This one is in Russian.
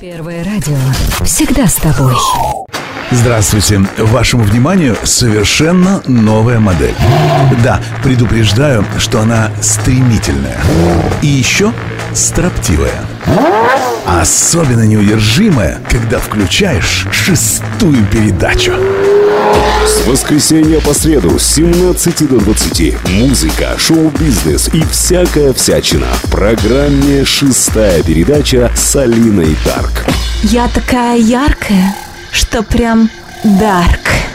Первое радио всегда с тобой. Здравствуйте. Вашему вниманию совершенно новая модель. Да, предупреждаю, что она стремительная. И еще строптивая. Особенно неудержимая, когда включаешь 6-ю передачу. С воскресенья по среду с 17 до 20. Музыка, шоу-бизнес и всякая всячина. В программе «6-я передача» с Алиной Дарк. Я такая яркая, что прям дарк.